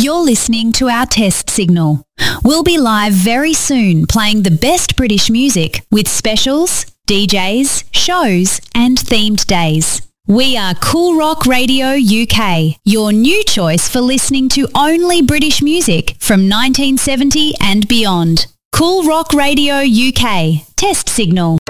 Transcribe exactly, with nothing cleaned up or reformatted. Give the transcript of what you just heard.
You're listening to our test signal. We'll be live very soon playing the best British music with specials, D Js, shows and themed days. We are Cool Rock Radio U K, your new choice for listening to only British music from nineteen seventy and beyond. Cool Rock Radio U K, test signal.